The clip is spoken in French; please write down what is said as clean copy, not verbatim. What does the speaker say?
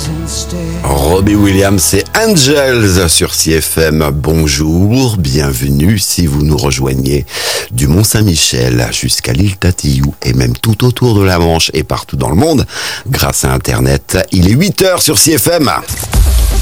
Robbie Williams et Angels sur CFM. Bonjour, bienvenue si vous nous rejoignez du Mont-Saint-Michel jusqu'à l'île Tatillou et même tout autour de la Manche et partout dans le monde grâce à Internet. Il est 8h sur CFM.